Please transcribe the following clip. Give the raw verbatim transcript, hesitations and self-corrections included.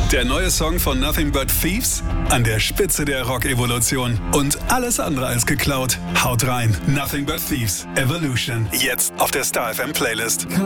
Der neue Song von Nothing But Thieves? An der Spitze der Rock-Evolution. Und alles andere als geklaut. Haut rein. Nothing But Thieves. Evolution. Jetzt auf der Star F M Playlist.